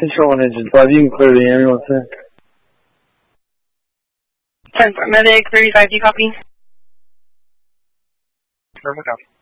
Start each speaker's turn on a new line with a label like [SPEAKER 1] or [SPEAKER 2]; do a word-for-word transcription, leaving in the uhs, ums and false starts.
[SPEAKER 1] Control one engine five, you can clear the ambulance in.
[SPEAKER 2] ten four medic, thirty-five, do you copy?
[SPEAKER 3] Perfect, copy.